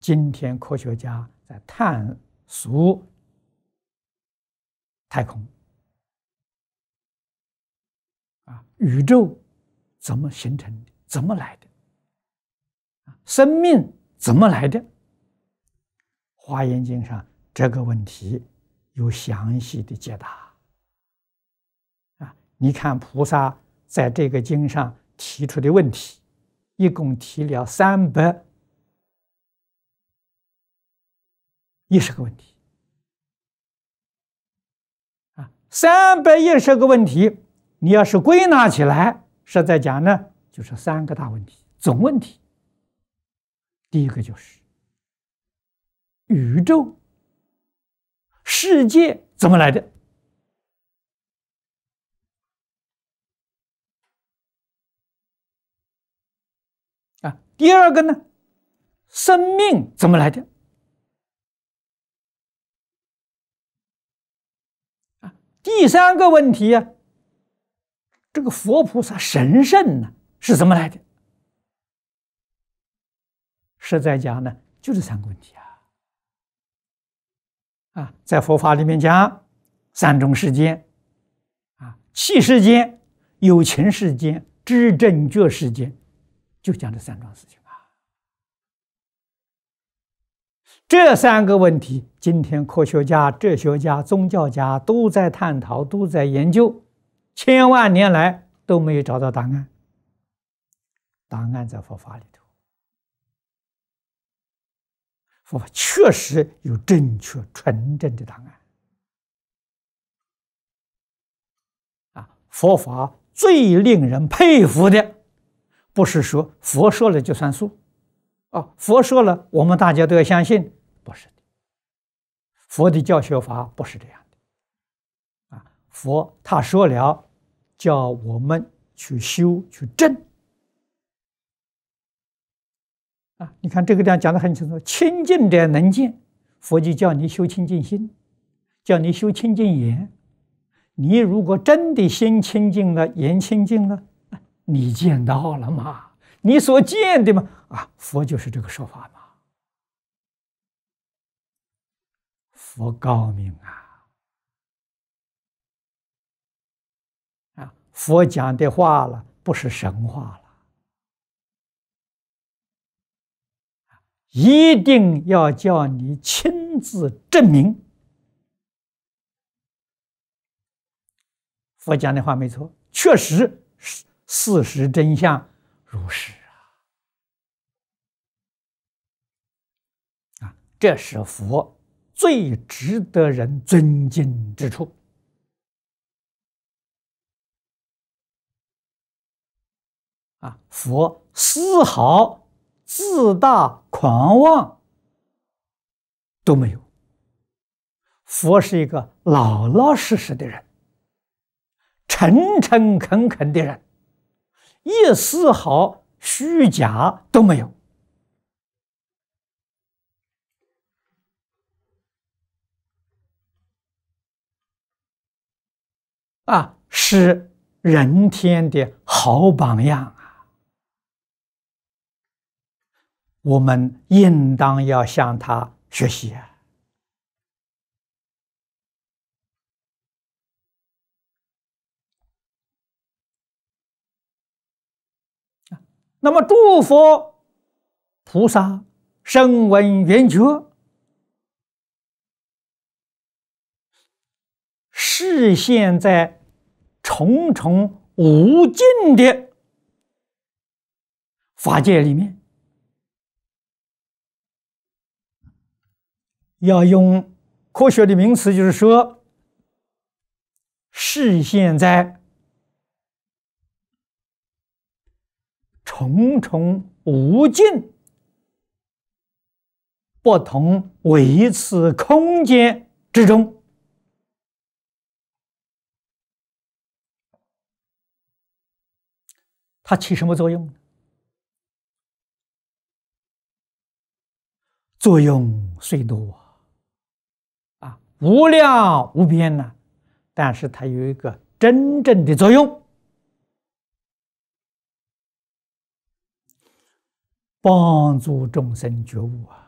今天科学家在探索太空宇宙怎么形成的，怎么来的，生命怎么来的？《华严经》上这个问题有详细的解答。你看菩萨在这个经上提出的问题，一共提了310个问题。310个问题，你要是归纳起来，实在讲呢，就是3个大问题，总问题。第一个就是宇宙、世界怎么来的？第二个呢，生命怎么来的？第3个问题这个佛菩萨神圣呢是怎么来的？实在讲呢，就这3个问题在佛法里面讲3种世间气世间、有情世间、知正觉世间，就讲这3桩事情这3个问题，今天科学家、哲学家、宗教家都在探讨，都在研究，千万年来都没有找到答案。答案在佛法里头，佛法确实有正确纯正的答案。佛法最令人佩服的，不是说佛说了就算数，佛说了我们大家都要相信，不是的。佛的教学法不是这样的佛他说了，叫我们去修去证你看这个地方讲得很清楚，清净者能见，佛就叫你修清净心，叫你修清净眼。你如果真的心清净了，眼清净了，你见到了吗？你所见的嘛佛就是这个说法嘛。佛高明佛讲的话了，不是神话了，一定要叫你亲自证明。佛讲的话没错，确实事实真相如是这是佛最值得人尊敬之处佛丝毫自大狂妄都没有，佛是一个老老实实的人，诚诚恳恳的人，一丝毫虚假都没有是人天的好榜样我们应当要向他学习那么诸佛菩萨声闻缘觉，是现在重重无尽的法界里面，要用科学的名词，就是说是现在重重无尽不同维次空间之中，它起什么作用呢？作用虽多无量无边呐，但是它有一个真正的作用，帮助众生觉悟